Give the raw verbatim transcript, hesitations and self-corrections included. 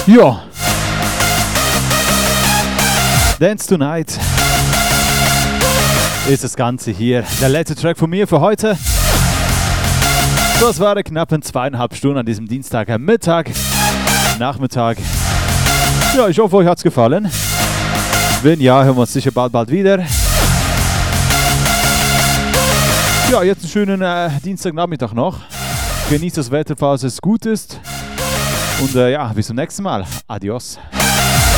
Ja. Dance Tonight ist das Ganze hier. Der letzte Track von mir für heute. Das waren knapp zweieinhalb Stunden an diesem Dienstagmittag, Nachmittag. Ja, ich hoffe, euch hat es gefallen. Wenn ja, hören wir uns sicher bald, bald wieder. Ja, jetzt einen schönen äh, Dienstagnachmittag noch. Genießt das Wetter, falls es gut ist. Und äh, ja, bis zum nächsten Mal. Adios.